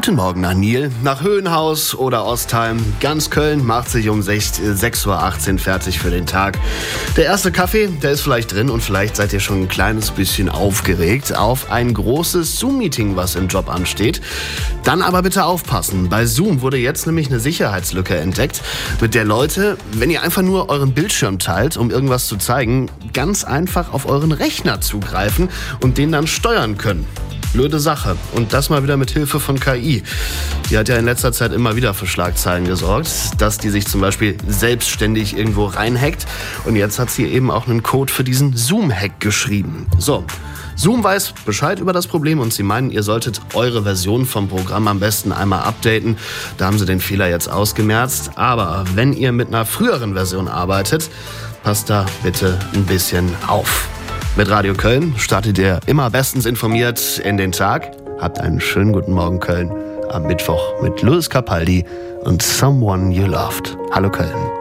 Guten Morgen nach Nil, nach Höhenhaus oder Ostheim. Ganz Köln macht sich um 6:18 Uhr fertig für den Tag. Der erste Kaffee, der ist vielleicht drin und vielleicht seid ihr schon ein kleines bisschen aufgeregt auf ein großes Zoom-Meeting, was im Job ansteht. Dann aber bitte aufpassen. Bei Zoom wurde jetzt nämlich eine Sicherheitslücke entdeckt, mit der Leute, wenn ihr einfach nur euren Bildschirm teilt, um irgendwas zu zeigen, ganz einfach auf euren Rechner zugreifen und den dann steuern können. Blöde Sache. Und das mal wieder mit Hilfe von KI. Die hat ja in letzter Zeit immer wieder für Schlagzeilen gesorgt, dass die sich zum Beispiel selbstständig irgendwo reinhackt. Und jetzt hat sie eben auch einen Code für diesen Zoom-Hack geschrieben. So, Zoom weiß Bescheid über das Problem und sie meinen, ihr solltet eure Version vom Programm am besten einmal updaten. Da haben sie den Fehler jetzt ausgemerzt. Aber wenn ihr mit einer früheren Version arbeitet, passt da bitte ein bisschen auf. Mit Radio Köln startet ihr immer bestens informiert in den Tag. Habt einen schönen guten Morgen Köln am Mittwoch mit Louis Capaldi und Someone You Loved. Hallo Köln.